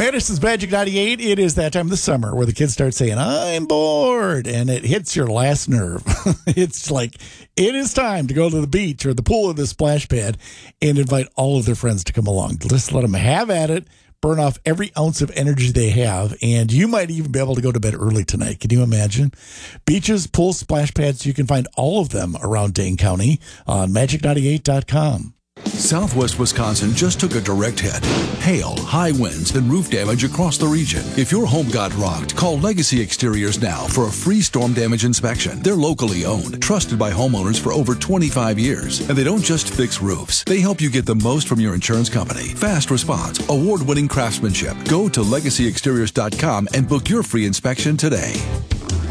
Madison's Magic 98, it is that time of the summer where the kids start saying, I'm bored, and it hits your last nerve. It's like, it is time to go to the beach or the pool or the splash pad and invite all of their friends to come along. Just let them have at it, burn off every ounce of energy they have, and you might even be able to go to bed early tonight. Can you imagine? Beaches, pools, splash pads, you can find all of them around Dane County on magic98.com. Southwest Wisconsin just took a direct hit. Hail, high winds, and roof damage across the region. If your home got rocked, call Legacy Exteriors now for a free storm damage inspection. They're locally owned, trusted by homeowners for over 25 years. And they don't just fix roofs. They help you get the most from your insurance company. Fast response, award-winning craftsmanship. Go to legacyexteriors.com and book your free inspection today.